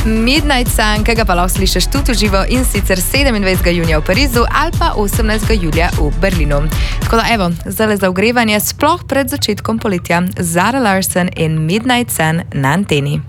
Midnight Sun, ki ga pa lahko slišiš tudi v živo in sicer 27. junija v Parizu ali pa 18. julija v Berlinu. Tako da evo, zdaj za ogrevanje sploh pred začetkom poletja Zara Larsson in Midnight Sun na anteni.